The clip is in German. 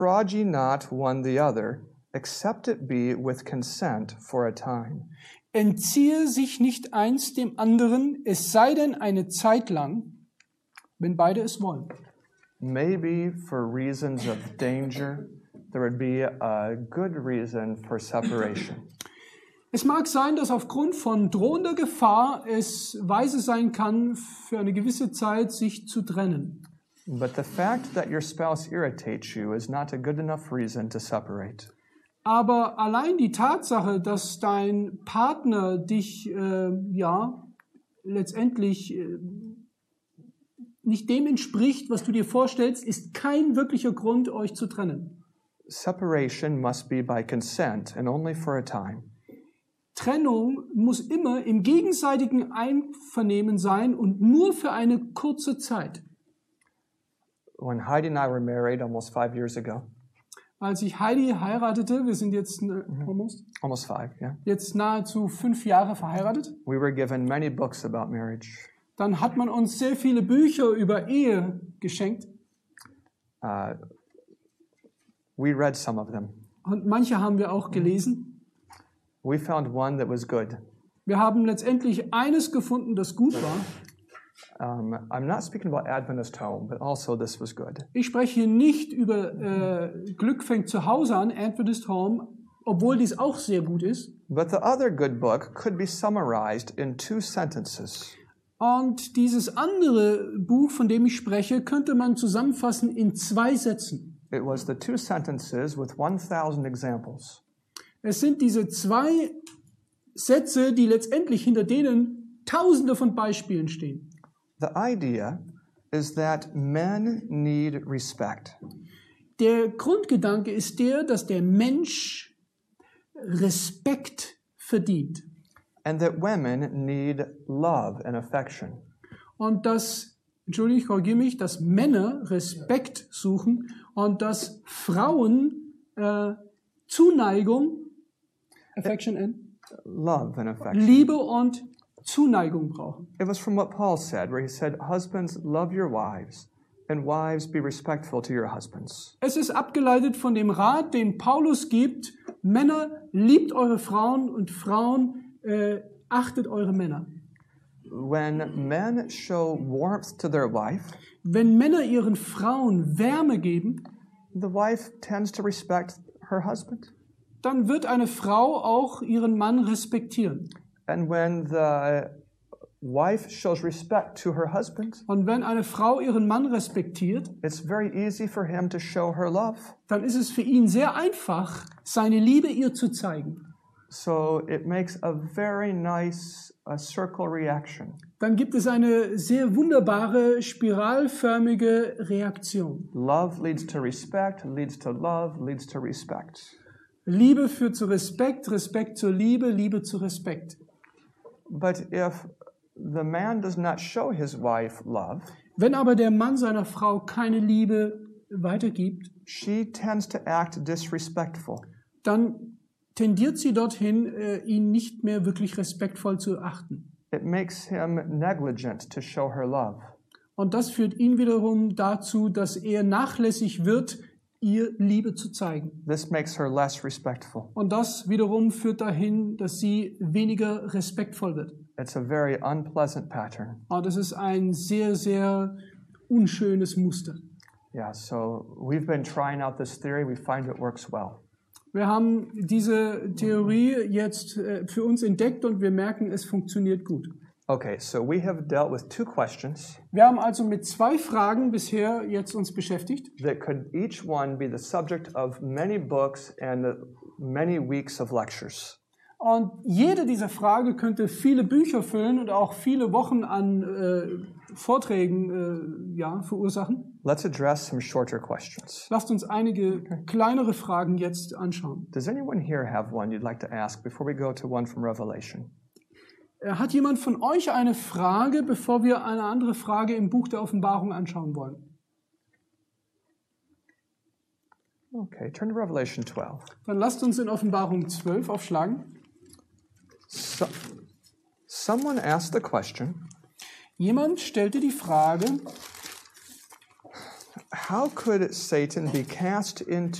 Fraud ye not one the other, except it be with consent for a time. Entziehe sich nicht eins dem anderen, es sei denn eine Zeit lang, wenn beide es wollen. Maybe for reasons of danger, there would be a good reason for separation. Es mag sein, dass aufgrund von drohender Gefahr es weise sein kann, für eine gewisse Zeit sich zu trennen. But the fact that your spouse irritates you is not a good enough reason to separate. Aber allein die Tatsache, dass dein Partner dich letztendlich nicht dem entspricht, was du dir vorstellst, ist kein wirklicher Grund, euch zu trennen. Separation must be by consent and only for a time. Trennung muss immer im gegenseitigen Einvernehmen sein und nur für eine kurze Zeit. When Heidi and I were married almost 5 years ago, Als ich Heidi heiratete, wir sind jetzt almost 5, yeah, jetzt nahezu 5 Jahre verheiratet, we were given many books about marriage. dann hat man uns sehr viele Bücher über Ehe geschenkt We read some of them. und manche haben wir auch gelesen. We found one that was good. Wir haben letztendlich eines gefunden, das gut war. I'm not speaking about Adventist Home, but also this was good. Ich spreche hier nicht über Glück fängt zu Hause an, Adventist Home, obwohl dies auch sehr gut ist. But the other good book could be summarized in 2 sentences. Und dieses andere Buch, von dem ich spreche, könnte man zusammenfassen in 2 Sätzen. It was the 2 sentences with 1,000 examples. Es sind diese 2 Sätze, die letztendlich hinter denen Tausende von Beispielen stehen. The idea is that men need respect. Der Grundgedanke ist der, dass der Mensch Respekt verdient. And that women need love and affection. Und dass, ich korrigiere mich, dass Männer Respekt suchen und dass Frauen Zuneigung, Affection and Love and affection. Liebe und Zuneigung brauchen. It was from what Paul said, where he said, husbands, love your wives, and wives, be respectful to your husbands. Es ist abgeleitet von dem Rat, den Paulus gibt, Männer, liebt eure Frauen und Frauen, achtet eure Männer. When men show warmth to their wife, Wenn Männer ihren Frauen Wärme geben, the wife tends to respect her husband. dann wird eine Frau auch ihren Mann respektieren. And when the wife shows respect to her husband, Und wenn eine Frau ihren Mann respektiert, it's very easy for him to show her love. dann ist es für ihn sehr einfach, seine Liebe ihr zu zeigen. So it makes a very nice circle reaction. Dann gibt es eine sehr wunderbare, spiralförmige Reaktion. Love leads to respect, leads to love, leads to respect. Liebe führt zu Respekt, Respekt zur Liebe, Liebe zu Respekt. But if the man does not show his wife love, Wenn aber der Mann seiner Frau keine Liebe weitergibt, she tends to act disrespectful. dann tendiert sie dorthin, ihn nicht mehr wirklich respektvoll zu achten. It makes him negligent to show her love. Und das führt ihn wiederum dazu, dass er nachlässig wird, ihr Liebe zu zeigen. This makes her less respectful. Und das wiederum führt dahin, dass sie weniger respektvoll wird. It's a very unpleasant pattern. Und das ist ein sehr, sehr unschönes Muster. Yeah, so we've been trying out this theory. We find it works well. Wir haben diese Theorie jetzt für uns entdeckt und wir merken, es funktioniert gut. Okay, so we have dealt with 2 questions Wir haben also mit 2 Fragen bisher jetzt uns beschäftigt. that could each one be the subject of many books and many weeks of lectures. Und jede dieser Fragen könnte viele Bücher füllen und auch viele Wochen an Vorträgen verursachen. Let's address some shorter questions. Lasst uns einige kleinere Fragen jetzt anschauen. Does anyone here have one you'd like to ask before we go to one from Revelation? Hat jemand von euch eine Frage, bevor wir eine andere Frage im Buch der Offenbarung anschauen wollen? Okay, turn to Revelation 12. Dann lasst uns in Offenbarung 12 aufschlagen. So, someone asked the question, Jemand stellte die Frage, how could Satan be cast into